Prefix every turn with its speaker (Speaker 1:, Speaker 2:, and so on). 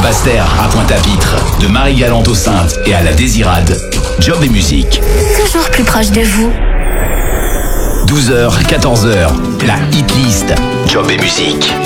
Speaker 1: Saint-Paster à Pointe-à-Pitre, de Marie-Galante aux Saintes et à la Désirade, Job et musique.
Speaker 2: Toujours plus proche de vous.
Speaker 1: 12h, 14h, la hit list, Job et musique.